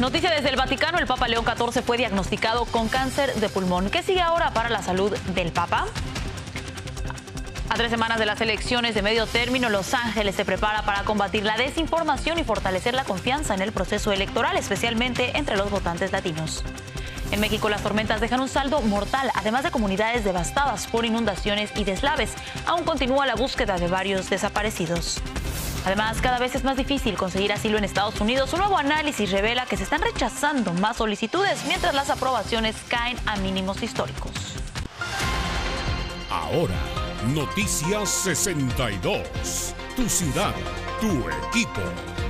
Noticia desde el Vaticano, el Papa León XIV fue diagnosticado con cáncer de pulmón. ¿Qué sigue ahora para la salud del Papa? A 3 semanas de las elecciones de medio término, Los Ángeles se prepara para combatir la desinformación y fortalecer la confianza en el proceso electoral, especialmente entre los votantes latinos. En México, las tormentas dejan un saldo mortal, además de comunidades devastadas por inundaciones y deslaves. Aún continúa la búsqueda de varios desaparecidos. Además, cada vez es más difícil conseguir asilo en Estados Unidos. Un nuevo análisis revela que se están rechazando más solicitudes, mientras las aprobaciones caen a mínimos históricos. Ahora, Noticias 62. Tu ciudad, tu equipo.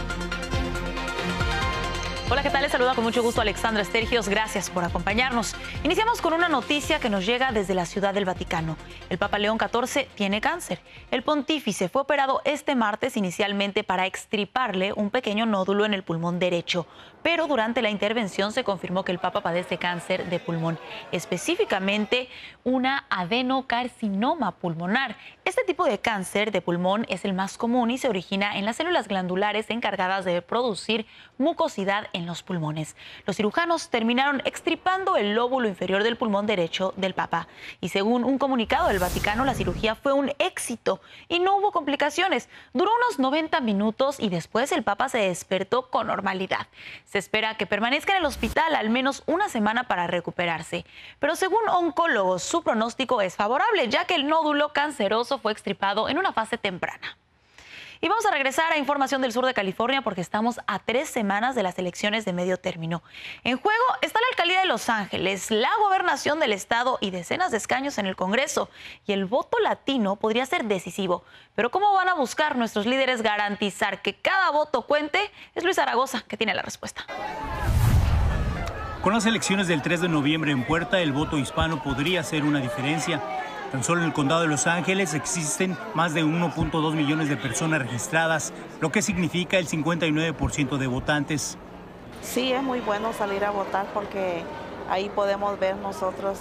Hola, ¿qué tal? Les saluda con mucho gusto Alexandra Estergios. Gracias por acompañarnos. Iniciamos con una noticia que nos llega desde la Ciudad del Vaticano. El Papa León XIV tiene cáncer. El pontífice fue operado este martes inicialmente para extirparle un pequeño nódulo en el pulmón derecho, pero durante la intervención se confirmó que el Papa padece cáncer de pulmón, específicamente una adenocarcinoma pulmonar. Este tipo de cáncer de pulmón es el más común y se origina en las células glandulares encargadas de producir mucosidad en los pulmones. Los cirujanos terminaron extirpando el lóbulo inferior del pulmón derecho del Papa. Y según un comunicado del Vaticano, la cirugía fue un éxito y no hubo complicaciones. Duró unos 90 minutos y después el Papa se despertó con normalidad. Se espera que permanezca en el hospital al menos una semana para recuperarse. Pero según oncólogos, su pronóstico es favorable, ya que el nódulo canceroso fue extirpado en una fase temprana. Y vamos a regresar a información del sur de California porque estamos a 3 semanas de las elecciones de medio término. En juego está la alcaldía de Los Ángeles, la gobernación del estado y decenas de escaños en el Congreso. Y el voto latino podría ser decisivo. Pero ¿cómo van a buscar nuestros líderes garantizar que cada voto cuente? Es Luis Zaragoza que tiene la respuesta. Con las elecciones del 3 de noviembre en puerta, el voto hispano podría hacer una diferencia. Tan solo en el condado de Los Ángeles existen más de 1.2 millones de personas registradas, lo que significa el 59% de votantes. Sí, es muy bueno salir a votar porque ahí podemos ver nosotros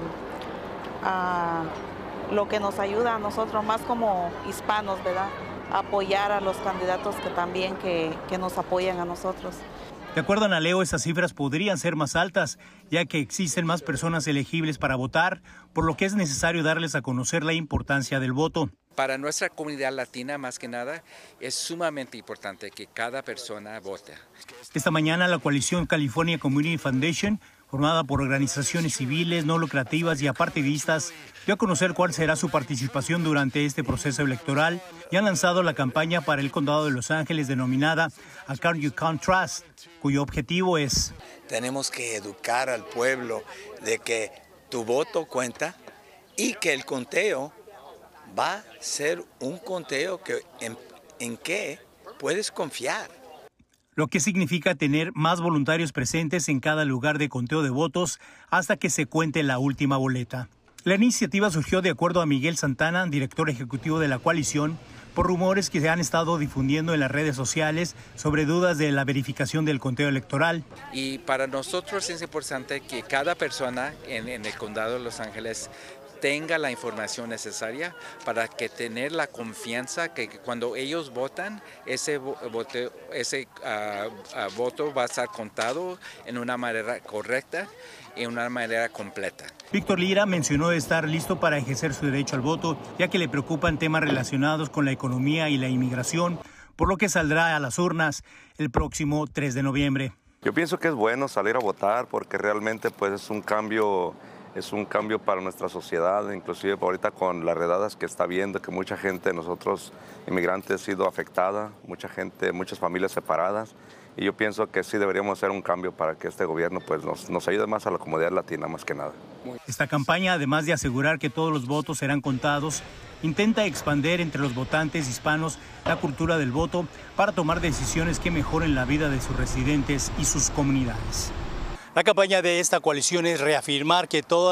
lo que nos ayuda a nosotros, más como hispanos, ¿verdad? Apoyar a los candidatos que también que nos apoyan a nosotros. De acuerdo a Naleo, esas cifras podrían ser más altas, ya que existen más personas elegibles para votar, por lo que es necesario darles a conocer la importancia del voto. Para nuestra comunidad latina, más que nada, es sumamente importante que cada persona vote. Esta mañana, la coalición California Community Foundation, formada por organizaciones civiles, no lucrativas y apartidistas, dio a conocer cuál será su participación durante este proceso electoral y han lanzado la campaña para el condado de Los Ángeles denominada Account You Can't Trust, cuyo objetivo es: tenemos que educar al pueblo de que tu voto cuenta y que el conteo va a ser un conteo en que puedes confiar. Lo que significa tener más voluntarios presentes en cada lugar de conteo de votos hasta que se cuente la última boleta. La iniciativa surgió, de acuerdo a Miguel Santana, director ejecutivo de la coalición, por rumores que se han estado difundiendo en las redes sociales sobre dudas de la verificación del conteo electoral. Y para nosotros es importante que cada persona en el condado de Los Ángeles tenga la información necesaria para que tener la confianza que cuando ellos votan, ese voto va a estar contado en una manera correcta y en una manera completa. Víctor Lira mencionó estar listo para ejercer su derecho al voto, ya que le preocupan temas relacionados con la economía y la inmigración, por lo que saldrá a las urnas el próximo 3 de noviembre. Yo pienso que es bueno salir a votar porque realmente pues es un cambio para nuestra sociedad, inclusive ahorita con las redadas que está viendo, que mucha gente de nosotros inmigrantes ha sido afectada, muchas familias separadas, y yo pienso que sí deberíamos hacer un cambio para que este gobierno pues nos ayude más a la comunidad latina más que nada. Esta campaña, además de asegurar que todos los votos serán contados, intenta expandir entre los votantes hispanos la cultura del voto para tomar decisiones que mejoren la vida de sus residentes y sus comunidades. La campaña de esta coalición es reafirmar que todas